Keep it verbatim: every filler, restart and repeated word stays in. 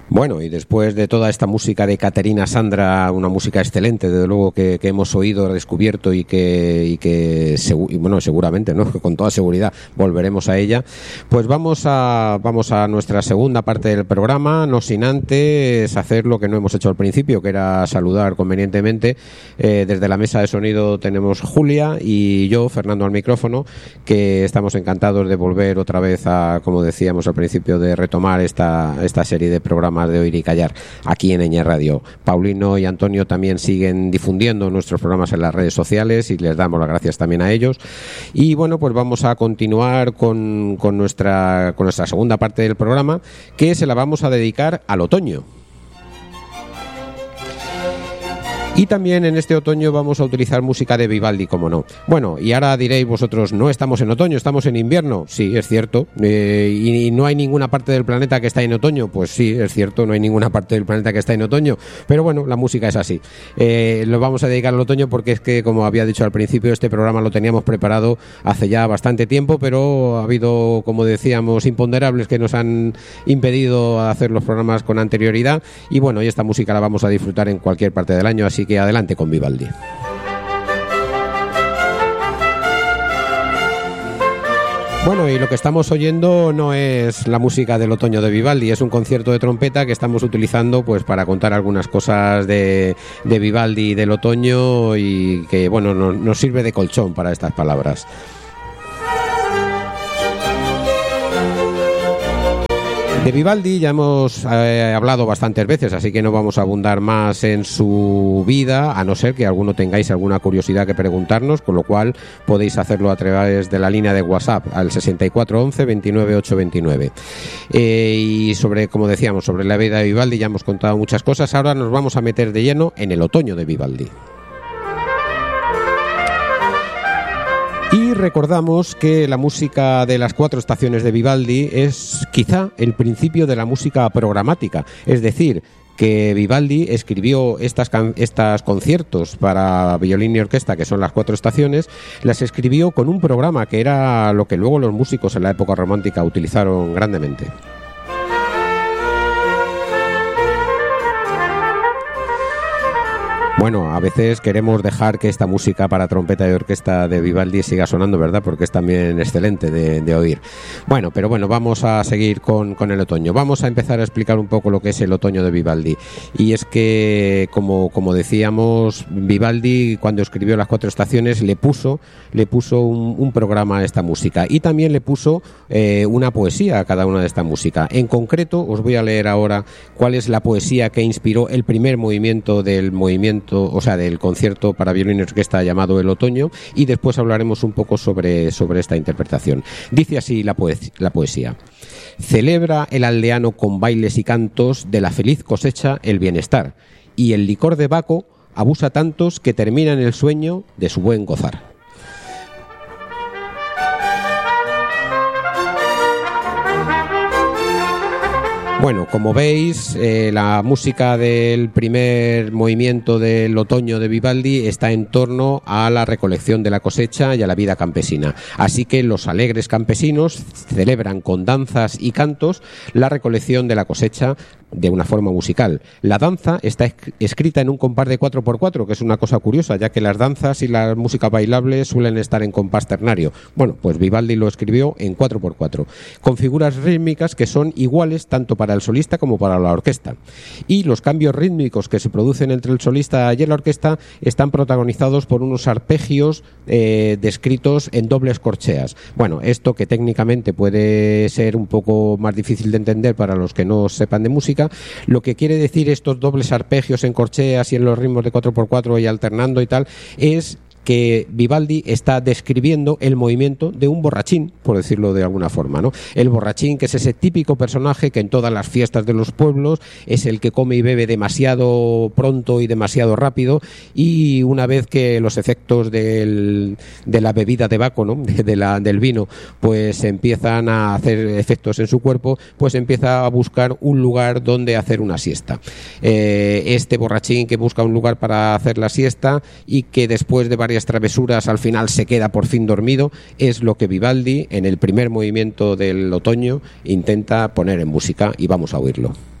Bueno, y después de toda esta música de Caterina Sandra, una música excelente, desde luego que, que hemos oído, descubierto y que, y que y bueno, seguramente, ¿no? Con toda seguridad volveremos a ella. Pues vamos a vamos a nuestra segunda parte del programa, no sin antes hacer lo que no hemos hecho al principio, que era saludar convenientemente. Eh, desde la mesa de sonido tenemos Julia y yo, Fernando, al micrófono, que estamos encantados de volver otra vez a, como decíamos al principio, de retomar esta, esta serie de programas de Oír y Callar aquí en Eñe Radio. Paulino y Antonio también siguen difundiendo nuestros programas en las redes sociales y les damos las gracias también a ellos. Y bueno, pues vamos a continuar con, con nuestra con nuestra segunda parte del programa, que se la vamos a dedicar al otoño. Y también en este otoño vamos a utilizar música de Vivaldi, como no. Bueno, y ahora diréis vosotros, no estamos en otoño, estamos en invierno. Sí, es cierto. Eh, y, y no hay ninguna parte del planeta que está en otoño. Pues sí, es cierto, no hay ninguna parte del planeta que está en otoño. Pero bueno, la música es así. Eh, lo vamos a dedicar al otoño porque es que, como había dicho al principio, este programa lo teníamos preparado hace ya bastante tiempo, pero ha habido, como decíamos, imponderables que nos han impedido hacer los programas con anterioridad. Y bueno, y esta música la vamos a disfrutar en cualquier parte del año, así que adelante con Vivaldi. Bueno, y lo que estamos oyendo no es la música del otoño de Vivaldi, es un concierto de trompeta que estamos utilizando pues para contar algunas cosas de, de Vivaldi y del otoño, y que bueno, no, nos sirve de colchón para estas palabras. De Vivaldi ya hemos eh, hablado bastantes veces, así que no vamos a abundar más en su vida, a no ser que alguno tengáis alguna curiosidad que preguntarnos, con lo cual podéis hacerlo a través de la línea de WhatsApp al sesenta y cuatro once veintinueve ocho veintinueve. Eh, y sobre, como decíamos, sobre la vida de Vivaldi ya hemos contado muchas cosas. Ahora nos vamos a meter de lleno en el otoño de Vivaldi. Y recordamos que la música de las cuatro estaciones de Vivaldi es quizá el principio de la música programática, es decir, que Vivaldi escribió estas, estas conciertos para violín y orquesta, que son las cuatro estaciones, las escribió con un programa que era lo que luego los músicos en la época romántica utilizaron grandemente. Bueno, a veces queremos dejar que esta música para trompeta y orquesta de Vivaldi siga sonando, ¿verdad? Porque es también excelente de, de oír. Bueno, pero bueno, vamos a seguir con, con el otoño. Vamos a empezar a explicar un poco lo que es el otoño de Vivaldi. Y es que, como, como decíamos, Vivaldi, cuando escribió las cuatro estaciones, le puso, le puso un, un programa a esta música. Y también le puso eh, una poesía a cada una de esta música. En concreto, os voy a leer ahora cuál es la poesía que inspiró el primer movimiento del movimiento, o sea, del concierto para violín y orquesta llamado El Otoño, y después hablaremos un poco sobre, sobre esta interpretación. Dice así la, poes- la poesía: celebra el aldeano con bailes y cantos de la feliz cosecha el bienestar, y el licor de Baco abusa tantos que termina en el sueño de su buen gozar. Bueno, como veis, eh, la música del primer movimiento del otoño de Vivaldi está en torno a la recolección de la cosecha y a la vida campesina. Así que los alegres campesinos celebran con danzas y cantos la recolección de la cosecha de una forma musical. La danza está esc- escrita en un compás de cuatro por cuatro, que es una cosa curiosa, ya que las danzas y la música bailable suelen estar en compás ternario. Bueno, pues Vivaldi lo escribió en cuatro por cuatro, con figuras rítmicas que son iguales tanto para el solista como para la orquesta. Y los cambios rítmicos que se producen entre el solista y la orquesta están protagonizados por unos arpegios eh, descritos en dobles corcheas. Bueno, esto que técnicamente puede ser un poco más difícil de entender para los que no sepan de música, lo que quiere decir estos dobles arpegios en corcheas y en los ritmos de cuatro por cuatro y alternando y tal, es que Vivaldi está describiendo el movimiento de un borrachín, por decirlo de alguna forma, ¿no? El borrachín, que es ese típico personaje que en todas las fiestas de los pueblos es el que come y bebe demasiado pronto y demasiado rápido, y una vez que los efectos del, de la bebida de Baco, ¿no? de, de la, del vino, pues empiezan a hacer efectos en su cuerpo, pues empieza a buscar un lugar donde hacer una siesta. Eh, este borrachín que busca un lugar para hacer la siesta y que después de varias travesuras al final se queda por fin dormido, es lo que Vivaldi en el primer movimiento del otoño intenta poner en música, y vamos a oírlo.